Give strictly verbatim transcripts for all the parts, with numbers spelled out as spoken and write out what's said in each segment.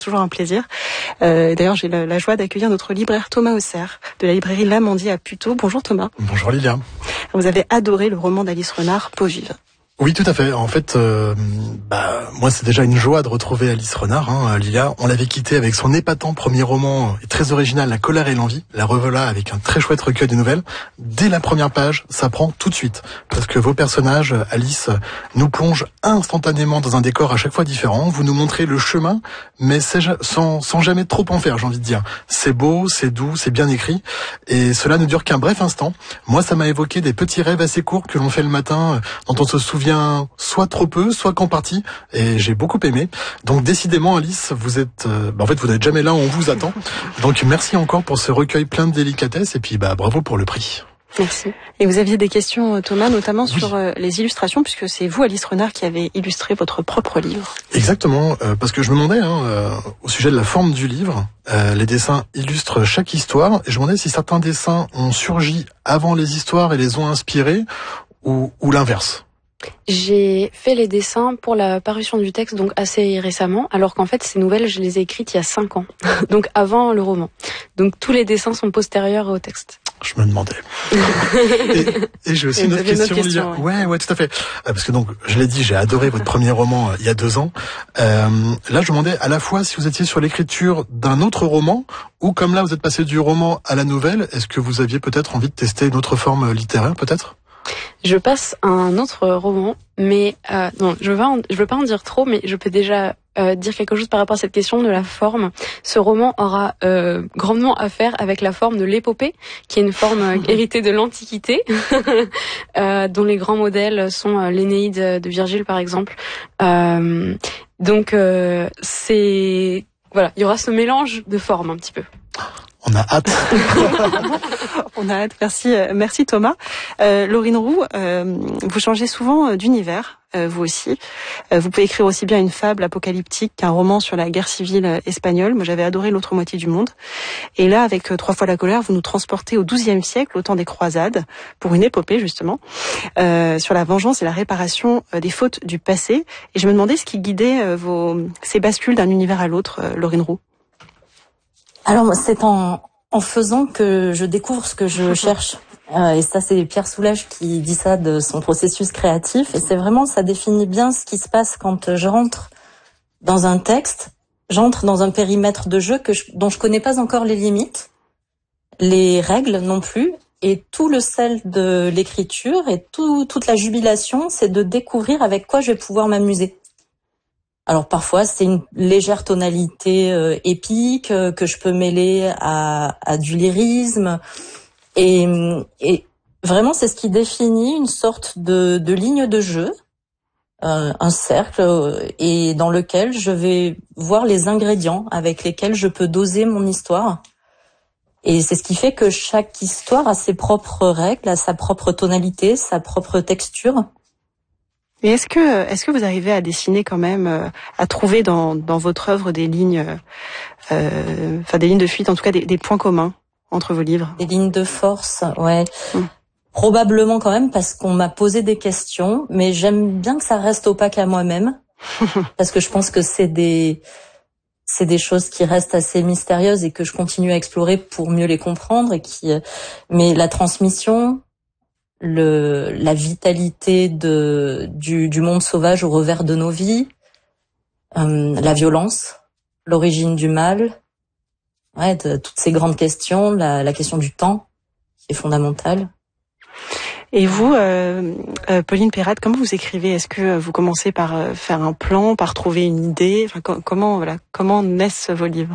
Toujours un plaisir. Euh, d'ailleurs, j'ai la, la joie d'accueillir notre libraire Thomas Auxerre de la librairie L'Amandier à Puteaux. Bonjour Thomas. Bonjour Lilia. Vous avez adoré le roman d'Alice Renard, Peau vive. Oui, tout à fait. En fait, euh, bah, moi, c'est déjà une joie de retrouver Alice Renard. Hein, Lilia, on l'avait quittée avec son épatant premier roman et très original, La colère et l'envie. La revoilà avec un très chouette recueil de nouvelles. Dès la première page, ça prend tout de suite. Parce que vos personnages, Alice, nous plongent instantanément dans un décor à chaque fois différent. Vous nous montrez le chemin, mais c'est sans, sans jamais trop en faire, j'ai envie de dire. C'est beau, c'est doux, c'est bien écrit. Et cela ne dure qu'un bref instant. Moi, ça m'a évoqué des petits rêves assez courts que l'on fait le matin, dont on se souvient soit trop peu, soit qu'en partie, et j'ai beaucoup aimé. Donc décidément, Alice, vous êtes, euh, bah en fait, vous n'êtes jamais là, on vous attend. Donc merci encore pour ce recueil plein de délicatesse, et puis bah bravo pour le prix. Merci. Et vous aviez des questions, Thomas, notamment oui. sur euh, les illustrations, puisque c'est vous, Alice Renard, qui avez illustré votre propre livre. Exactement, euh, parce que je me demandais, hein, euh, au sujet de la forme du livre, euh, les dessins illustrent chaque histoire, et je me demandais si certains dessins ont surgi avant les histoires et les ont inspirés, ou, ou l'inverse. J'ai fait les dessins pour la parution du texte, donc assez récemment, alors qu'en fait ces nouvelles, je les ai écrites il y a cinq ans, donc avant le roman. Donc tous les dessins sont postérieurs au texte. Je me demandais. et, et j'ai aussi et une autre question. Une question ouais. ouais, ouais, tout à fait. Euh, parce que donc, je l'ai dit, j'ai adoré votre premier roman euh, il y a deux ans. Euh, là, je me demandais à la fois si vous étiez sur l'écriture d'un autre roman, ou comme là, vous êtes passé du roman à la nouvelle. Est-ce que vous aviez peut-être envie de tester une autre forme littéraire, peut-être ? Je passe à un autre roman, mais euh, non, je veux, en, je veux pas en dire trop, mais je peux déjà euh, dire quelque chose par rapport à cette question de la forme. Ce roman aura euh, grandement à faire avec la forme de l'épopée, qui est une forme euh, héritée de l'Antiquité, euh, dont les grands modèles sont euh, l'Énéide de Virgile, par exemple. Euh, donc euh, c'est voilà, il y aura ce mélange de formes un petit peu. On a hâte. On a hâte. Merci, merci Thomas. Euh, Laurine Roux, euh, vous changez souvent d'univers, euh, vous aussi. Euh, vous pouvez écrire aussi bien une fable apocalyptique qu'un roman sur la guerre civile espagnole. Moi, j'avais adoré L'autre moitié du monde. Et là, avec euh, Trois fois la colère, vous nous transportez au douzième siècle, au temps des croisades, pour une épopée justement, euh, sur la vengeance et la réparation euh, des fautes du passé. Et je me demandais ce qui guidait euh, vos ces bascules d'un univers à l'autre, euh, Laurine Roux. Alors, c'est en, en faisant que je découvre ce que je cherche. Euh, et ça, c'est Pierre Soulages qui dit ça de son processus créatif. Et c'est vraiment, ça définit bien ce qui se passe quand je rentre dans un texte. J'entre dans un périmètre de jeu que je, dont je connais pas encore les limites, les règles non plus. Et tout le sel de l'écriture et tout, toute la jubilation, c'est de découvrir avec quoi je vais pouvoir m'amuser. Alors parfois c'est une légère tonalité euh, épique euh, que je peux mêler à, à du lyrisme et, et vraiment c'est ce qui définit une sorte de, de ligne de jeu, euh, un cercle euh, et dans lequel je vais voir les ingrédients avec lesquels je peux doser mon histoire. Et c'est ce qui fait que chaque histoire a ses propres règles, a sa propre tonalité, sa propre texture. Et est-ce que est-ce que vous arrivez à dessiner quand même, euh, à trouver dans dans votre œuvre des lignes, euh, enfin des lignes de fuite, en tout cas des, des points communs entre vos livres? Des lignes de force, ouais. Hum. Probablement quand même parce qu'on m'a posé des questions, mais j'aime bien que ça reste opaque à moi-même parce que je pense que c'est des c'est des choses qui restent assez mystérieuses et que je continue à explorer pour mieux les comprendre et qui mais la transmission, le la vitalité de du du monde sauvage au revers de nos vies, euh, la violence, l'origine du mal, ouais, de, toutes ces grandes questions, la, la question du temps qui est fondamentale. Et vous, euh, euh, Pauline Perrade, comment vous écrivez? Est-ce que vous commencez par euh, faire un plan, par trouver une idée? Enfin, co- comment voilà, comment naissent vos livres?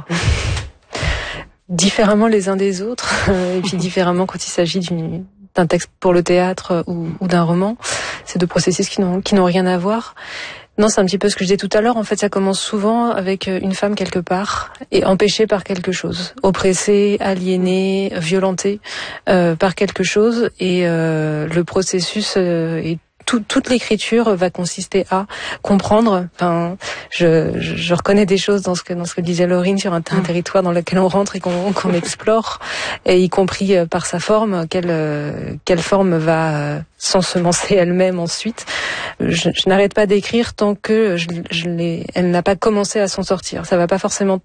Différemment les uns des autres, et puis différemment quand il s'agit d'une d'un texte pour le théâtre ou, ou d'un roman. C'est deux processus qui n'ont, qui n'ont rien à voir. Non, c'est un petit peu ce que je disais tout à l'heure. En fait, ça commence souvent avec une femme quelque part et empêchée par quelque chose, oppressée, aliénée, violentée euh, par quelque chose. Et euh, le processus euh, est tout, toute l'écriture va consister à comprendre. Enfin, je, je, je reconnais des choses dans ce que dans ce que disait Laurine sur un, un territoire dans lequel on rentre et qu'on, qu'on explore, et y compris par sa forme, quelle quelle forme va s'ensemencer elle-même ensuite. Je, je n'arrête pas d'écrire tant que je, je l'ai, elle n'a pas commencé à s'en sortir. Ça va pas forcément